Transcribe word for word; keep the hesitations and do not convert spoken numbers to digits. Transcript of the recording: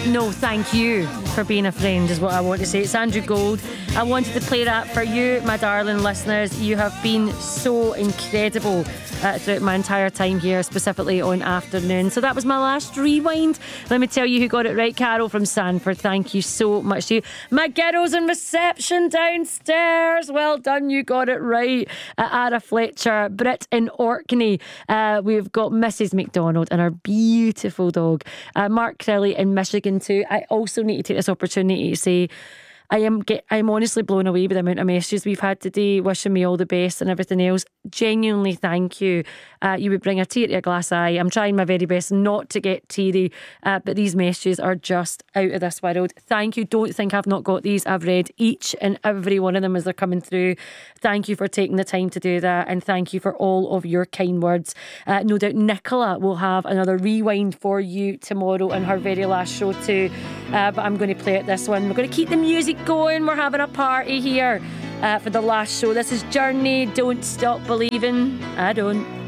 No, thank you for being a friend is what I want to say. It's Andrew Gold. I wanted to play that for you, my darling listeners. You have been so incredible uh, throughout my entire time here, specifically on Afternoon. So that was my last rewind. Let me tell you who got it right. Carol from Sanford, thank you so much to you. My girls in reception downstairs, well done, you got it right. Uh, Ara Fletcher, Britt in Orkney. Uh, we've got Missus McDonald and our beautiful dog. Uh, Mark Crilley in Michigan too. I also need to take this opportunity to say I am get, I'm honestly blown away with the amount of messages we've had today, wishing me all the best and everything else. Genuinely thank you. Uh, you would bring a tear to a glass eye. I'm trying my very best not to get teary, uh, but these messages are just out of this world. Thank you. Don't think I've not got these. I've read each and every one of them as they're coming through. Thank you for taking the time to do that, and thank you for all of your kind words. Uh, no doubt Nicola will have another rewind for you tomorrow in her very last show too, uh, but I'm going to play it this one. We're going to keep the music going. We're having a party here uh, for the last show. This is Journey, Don't Stop Believing. I don't.